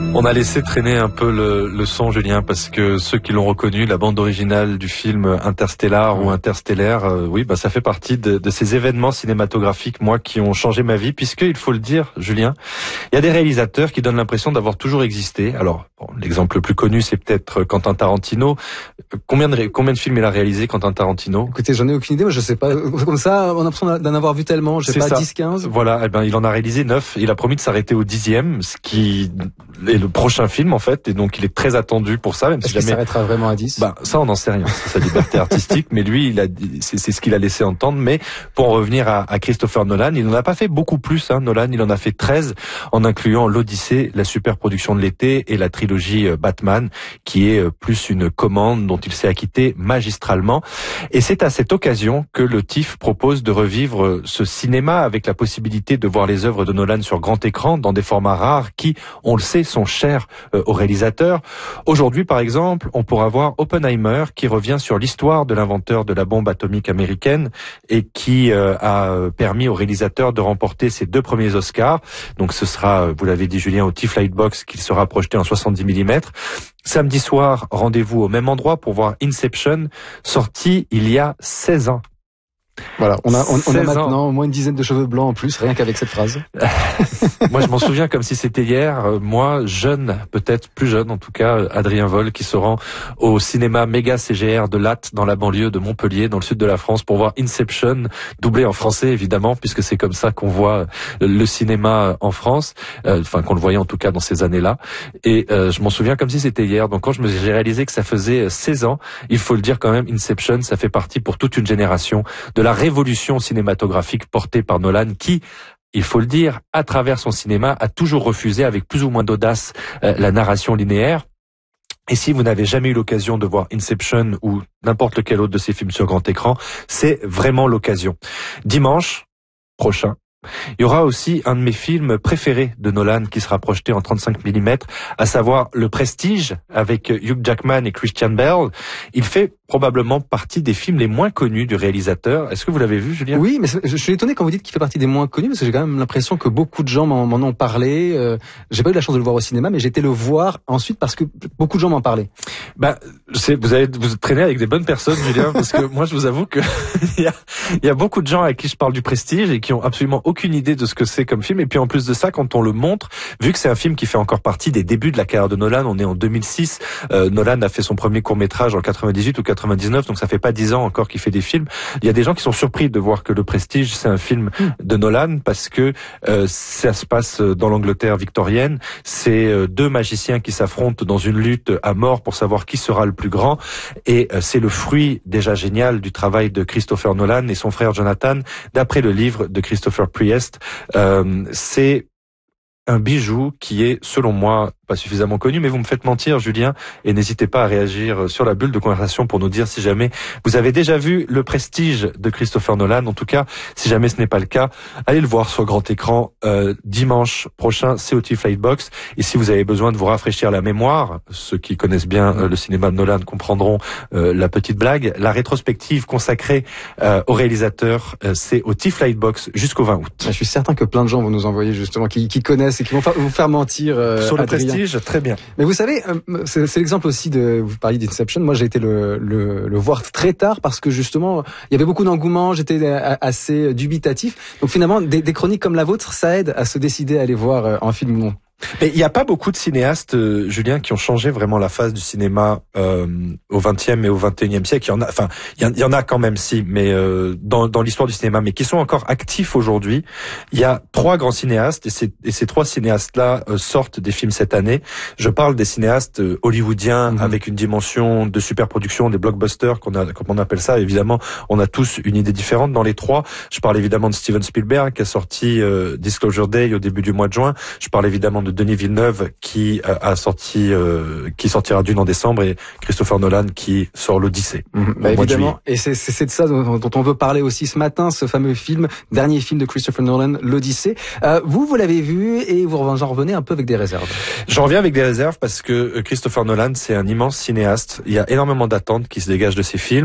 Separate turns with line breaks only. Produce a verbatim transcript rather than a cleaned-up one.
On a laissé traîner un peu le, le son, Julien, parce que ceux qui l'ont reconnu, la bande originale du film Interstellar mmh. ou Interstellaire, euh, oui, bah ça fait partie de, de ces événements cinématographiques, moi, qui ont changé ma vie, puisque il faut le dire, Julien, il y a des réalisateurs qui donnent l'impression d'avoir toujours existé. Alors, bon, l'exemple le plus connu, c'est peut-être Quentin Tarantino. Combien de combien de films il a réalisé, Quentin Tarantino?
Écoutez, j'en ai aucune idée, moi je sais pas. Comme ça, on a l'impression d'en avoir vu tellement, je sais pas, dix, quinze.
Voilà, eh ben il en a réalisé neuf. Il a promis de s'arrêter au dixième, ce qui est le prochain film en fait, et donc il est très attendu pour ça, même
Est-ce
si
qu'il
jamais
s'arrêtera vraiment à dix.
Bah ça on n'en sait rien, c'est sa liberté artistique, mais lui il a c'est, c'est ce qu'il a laissé entendre. Mais pour en revenir à, à Christopher Nolan, il n'en a pas fait beaucoup plus. Hein, Nolan, il en a fait treize, en incluant l'Odyssée, la super production de l'été, et la trilogie Batman, qui est plus une commande dont il s'est acquitté magistralement. Et c'est à cette occasion que le T I F propose de revivre ce cinéma avec la possibilité de voir les œuvres de Nolan sur grand écran dans des formats rares qui, on le sait, sont chers euh, aux réalisateurs. Aujourd'hui, par exemple, on pourra voir Oppenheimer qui revient sur l'histoire de l'inventeur de la bombe atomique américaine et qui euh, a permis aux réalisateurs de remporter ses deux premiers Oscars. Donc ce sera, vous l'avez dit Julien, au T I F Lightbox qu'il sera projeté en soixante-dix millimètres. Samedi soir, rendez-vous au même endroit pour voir Inception, sorti il y a seize ans.
Voilà, on a, on, on a maintenant au moins une dizaine de cheveux blancs en plus, rien qu'avec cette phrase.
Moi, je m'en souviens comme si c'était hier. Moi, jeune, peut-être plus jeune en tout cas, Adrien Vol, qui se rend au cinéma méga C G R de Latte, dans la banlieue de Montpellier, dans le sud de la France, pour voir Inception, doublé en français évidemment, puisque c'est comme ça qu'on voit le cinéma en France, euh, enfin qu'on le voyait en tout cas dans ces années-là. Et euh, je m'en souviens comme si c'était hier. Donc quand je me, j'ai réalisé que ça faisait seize ans, il faut le dire quand même, Inception, ça fait partie pour toute une génération de la révolution cinématographique portée par Nolan, qui, il faut le dire, à travers son cinéma, a toujours refusé avec plus ou moins d'audace euh, la narration linéaire. Et si vous n'avez jamais eu l'occasion de voir Inception ou n'importe lequel autre de ces films sur grand écran, c'est vraiment l'occasion. Dimanche prochain, il y aura aussi un de mes films préférés de Nolan qui sera projeté en trente-cinq millimètres, à savoir Le Prestige, avec Hugh Jackman et Christian Bale. Il fait probablement partie des films les moins connus du réalisateur. Est-ce que vous l'avez vu, Julien?
Oui, mais je suis étonné quand vous dites qu'il fait partie des moins connus, parce que j'ai quand même l'impression que beaucoup de gens m'en, m'en ont parlé. Euh, j'ai pas eu la chance de le voir au cinéma, mais j'ai été le voir ensuite parce que beaucoup de gens m'en parlaient.
Bah, c'est, vous avez vous traînez avec des bonnes personnes, Julien, parce que moi, je vous avoue que il y a, il y a beaucoup de gens à qui je parle du Prestige et qui ont absolument aucune idée de ce que c'est comme film. Et puis en plus de ça, quand on le montre, vu que c'est un film qui fait encore partie des débuts de la carrière de Nolan, on est en deux mille six. Euh, Nolan a fait son premier court métrage en quatre-vingt-dix-huit ou quatre-vingt-dix-neuf, donc ça fait pas dix ans encore qu'il fait des films. Il y a des gens qui sont surpris de voir que Le Prestige, c'est un film de Nolan, parce que euh, ça se passe dans l'Angleterre victorienne. C'est euh, deux magiciens qui s'affrontent dans une lutte à mort pour savoir qui sera le plus grand. Et euh, c'est le fruit déjà génial du travail de Christopher Nolan et son frère Jonathan, d'après le livre de Christopher Priest. Euh, c'est un bijou qui est, selon moi, pas suffisamment connu, mais vous me faites mentir, Julien, et n'hésitez pas à réagir sur la bulle de conversation pour nous dire si jamais vous avez déjà vu Le Prestige de Christopher Nolan. En tout cas, si jamais ce n'est pas le cas, allez le voir sur grand écran euh, dimanche prochain, c'est au T I F Lightbox. Et si vous avez besoin de vous rafraîchir la mémoire, ceux qui connaissent bien euh, le cinéma de Nolan comprendront euh, la petite blague, la rétrospective consacrée euh, au réalisateur, euh, c'est au T I F Lightbox jusqu'au vingt août.
Je suis certain que plein de gens vont nous envoyer justement, qui, qui connaissent et qui vont fa- vous faire mentir. Euh,
sur Le
Adrien.
Prestige, très bien.
Mais vous savez, c'est, c'est l'exemple aussi de, vous parliez d'Inception. Moi, j'ai été le, le, le voir très tard parce que justement, il y avait beaucoup d'engouement. J'étais assez dubitatif. Donc finalement, des, des chroniques comme la vôtre, ça aide à se décider à aller voir un film ou non.
Mais il n'y a pas beaucoup de cinéastes, euh, Julien, qui ont changé vraiment la face du cinéma euh, au vingtième et au vingt et unième siècle. Il y en a, enfin, il y, y en a quand même, si, mais euh, dans, dans l'histoire du cinéma, mais qui sont encore actifs aujourd'hui. Il y a trois grands cinéastes, et, ces, et ces trois cinéastes-là euh, sortent des films cette année. Je parle des cinéastes euh, hollywoodiens, mm-hmm. avec une dimension de superproduction, des blockbusters, qu'on a, comme on appelle ça. Évidemment, on a tous une idée différente dans les trois. Je parle évidemment de Steven Spielberg, qui a sorti euh, Disclosure Day au début du mois de juin. Je parle évidemment de Denis Villeneuve qui a sorti, euh, qui sortira Dune en décembre, et Christopher Nolan qui sort l'Odyssée.
Mmh, bah évidemment, et c'est, c'est, c'est de ça dont, dont on veut parler aussi ce matin, ce fameux film, dernier film de Christopher Nolan, l'Odyssée. Euh, vous, vous l'avez vu et vous en revenez un peu avec des réserves.
J'en reviens avec des réserves parce que Christopher Nolan, c'est un immense cinéaste. Il y a énormément d'attentes qui se dégagent de ses films.